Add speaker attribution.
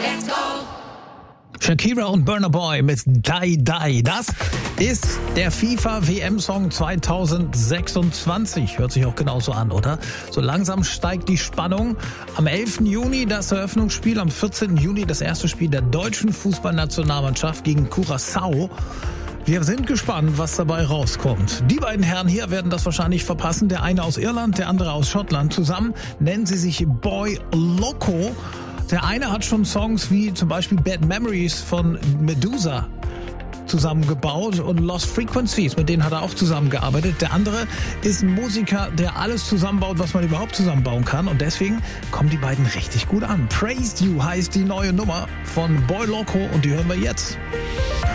Speaker 1: Shakira und Burna Boy mit Die Die. Das ist der FIFA-WM-Song 2026. Hört sich auch genauso an, oder? So langsam steigt die Spannung. Am 11. Juni das Eröffnungsspiel, am 14. Juni das erste Spiel der deutschen Fußballnationalmannschaft gegen Curaçao. Wir sind gespannt, was dabei rauskommt. Die beiden Herren hier werden das wahrscheinlich verpassen. Der eine aus Irland, der andere aus Schottland. Zusammen nennen sie sich Boy Loco. Der eine hat schon Songs wie zum Beispiel Bad Memories von Medusa zusammengebaut und Lost Frequencies, mit denen hat er auch zusammengearbeitet. Der andere ist ein Musiker, der alles zusammenbaut, was man überhaupt zusammenbauen kann, und deswegen kommen die beiden richtig gut an. Praised You heißt die neue Nummer von Boy Loco und die hören wir jetzt.